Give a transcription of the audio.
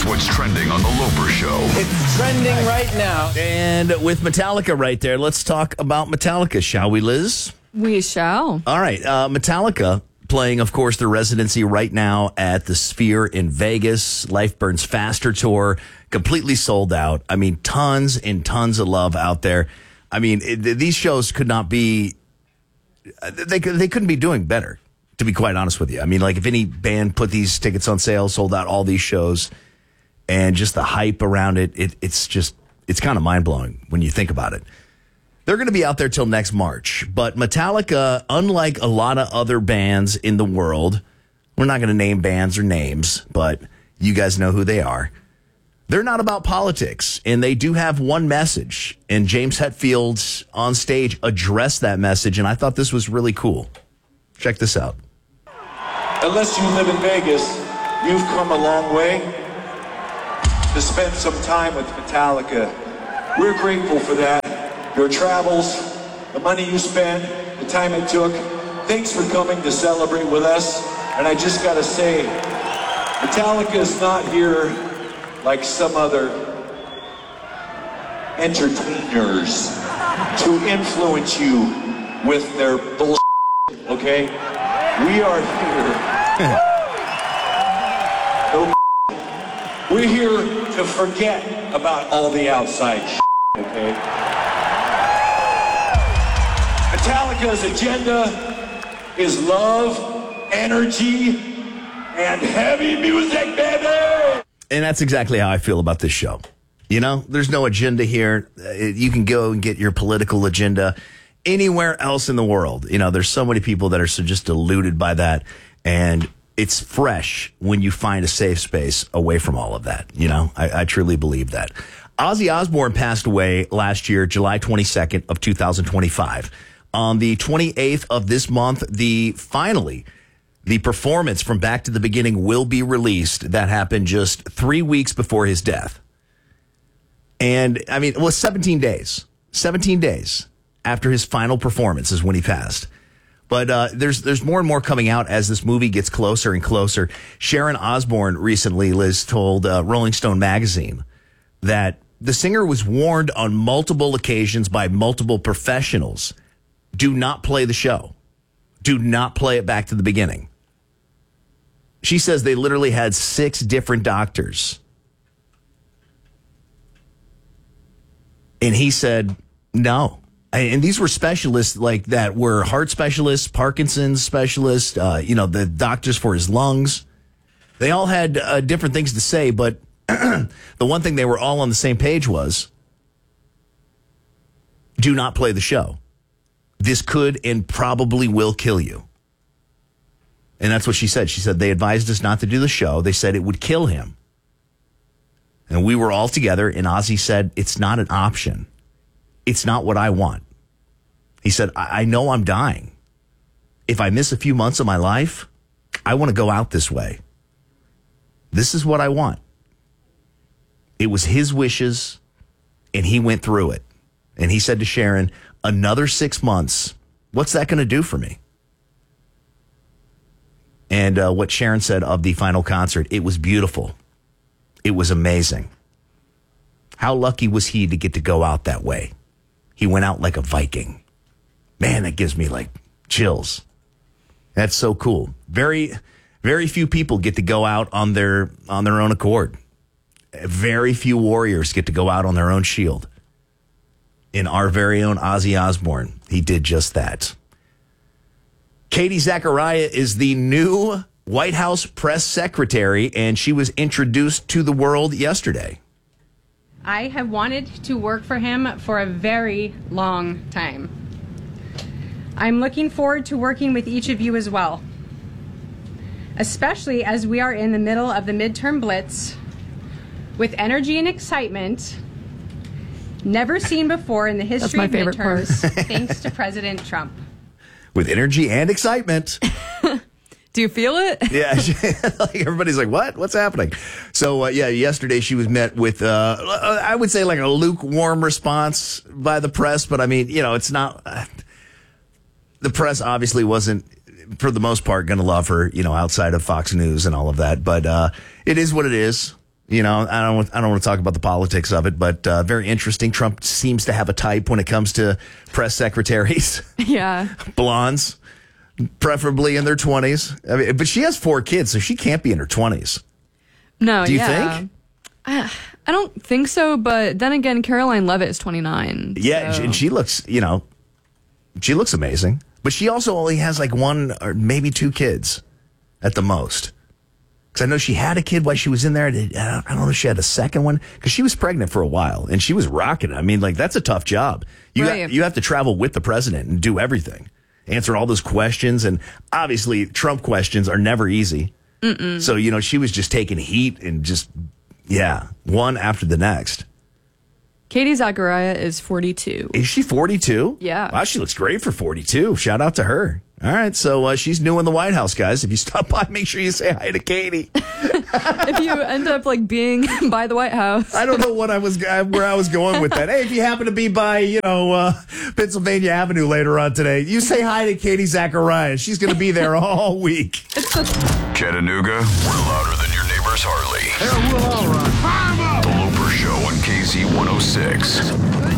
what's trending on The Loper Show. It's trending right now. And with Metallica right there, let's talk about Metallica, shall we, Liz? We shall. All right. Metallica playing, of course, their residency right now at the Sphere in Vegas. Life Burns Faster tour, completely sold out. I mean, tons and tons of love out there. I mean, these shows could not be, they couldn't be doing better, to be quite honest with you. I mean, like, if any band put these tickets on sale, sold out all these shows, and just the hype around it's kind of mind-blowing when you think about it. They're going to be out there till next March. But Metallica, unlike a lot of other bands in the world, we're not going to name bands or names, but you guys know who they are. They're not about politics, and they do have one message. And James Hetfield on stage addressed that message, and I thought this was really cool. Check this out. Unless you live in Vegas, you've come a long way to spend some time with Metallica. We're grateful for that. Your travels, the money you spent, the time it took. Thanks for coming to celebrate with us. And I just gotta say, Metallica is not here like some other entertainers to influence you with their bullshit, okay? We are here. No, we're here to forget about all the outside shit, okay? Metallica's agenda is love, energy, and heavy music, baby! And that's exactly how I feel about this show. You know, there's no agenda here. You can go and get your political agenda anywhere else in the world. You know, there's so many people that are so just deluded by that. And it's fresh when you find a safe space away from all of that. You know, I truly believe that. Ozzy Osbourne passed away last year, July 22nd of 2025. On the 28th of this month, the performance from Back to the Beginning will be released. That happened just 3 weeks before his death. And, I mean, it was 17 days. 17 days after his final performance is when he passed. But there's more and more coming out as this movie gets closer and closer. Sharon Osbourne recently, Liz, told Rolling Stone magazine that the singer was warned on multiple occasions by multiple professionals, do not play the show. Do not play it Back to the Beginning. She says they literally had 6 different doctors. And he said, no. And these were specialists like that were heart specialists, Parkinson's specialists, the doctors for his lungs. They all had different things to say, but the one thing they were all on the same page was, do not play the show. This could and probably will kill you. And that's what she said. She said they advised us not to do the show. They said it would kill him. And we were all together, and Ozzy said, it's not an option. It's not what I want. He said, I know I'm dying. If I miss a few months of my life, I want to go out this way. This is what I want. It was his wishes, and he went through it. And he said to Sharon, another 6 months, what's that going to do for me? And what Sharon said of the final concert, it was beautiful. It was amazing. How lucky was he to get to go out that way? He went out like a Viking. Man, that gives me like chills. That's so cool. Very, very few people get to go out on their own accord. Very few warriors get to go out on their own shield. In our very own Ozzy Osbourne, he did just that. Katie Zachariah is the new White House press secretary, and she was introduced to the world yesterday. I have wanted to work for him for a very long time. I'm looking forward to working with each of you as well, especially as we are in the middle of the midterm blitz with energy and excitement never seen before in the history of midterms, thanks to President Trump. With energy and excitement. Do you feel it? Yeah. Like everybody's like, what? What's happening? So, yesterday she was met with, I would say like a lukewarm response by the press. But I mean, it's not, the press obviously wasn't, for the most part, going to love her, outside of Fox News and all of that. But it is what it is. You know, I don't want to talk about the politics of it, but very interesting. Trump seems to have a type when it comes to press secretaries. Yeah. Blondes, preferably in their 20s. I mean, but she has 4 kids, so she can't be in her 20s. No, Do you think? I don't think so, but then again, Caroline Levitt is 29. Yeah, so. and she looks, she looks amazing. But she also only has like 1 or maybe 2 kids at the most. Because I know she had a kid while she was in there. I don't know if she had a second one. Because she was pregnant for a while, and she was rocking it. I mean, like, that's a tough job. You have to travel with the president and do everything. Answer all those questions. And obviously, Trump questions are never easy. Mm-mm. So, she was just taking heat and just, one after the next. Katie Zachariah is 42. Is she 42? Yeah. Wow, she looks great for 42. Shout out to her. All right, so she's new in the White House, guys. If you stop by, make sure you say hi to Katie. If you end up being by the White House, I don't know where I was going with that. Hey, if you happen to be by Pennsylvania Avenue later on today, you say hi to Katie Zachariah. She's going to be there all week. Chattanooga, we're louder than your neighbor's Harley. The Loper Show on KZ 106.